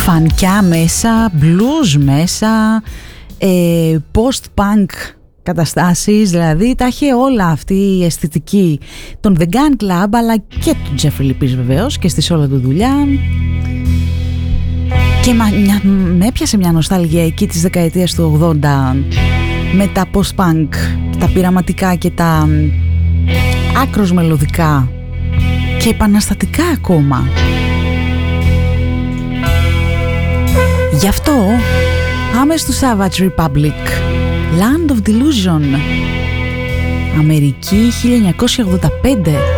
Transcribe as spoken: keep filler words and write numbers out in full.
φανκιά μέσα, blues μέσα, ε, post-punk καταστάσεις, δηλαδή τα είχε όλα αυτή η αισθητική των The Gun Club αλλά και του Jeffrey Lee Pierce βεβαίως και στη όλη του δουλειά. Και μα, μια, με έπιασε μια νοσταλγία εκεί της δεκαετίας του ογδόντα με τα post-punk, τα πειραματικά και τα άκρως μελωδικά και επαναστατικά ακόμα. Γι' αυτό πάμε στο Savage Republic, Land of Delusion, Αμερική χίλια εννιακόσια ογδόντα πέντε.